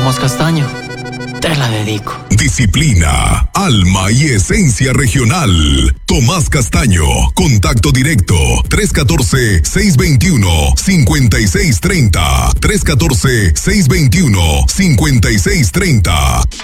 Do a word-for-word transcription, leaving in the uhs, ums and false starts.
Tomás Castaño, te la dedico. Disciplina, alma y esencia regional. Tomás Castaño, contacto directo, tres uno cuatro, seis dos uno, cinco seis tres cero, tres uno cuatro, seis dos uno, cinco seis tres cero.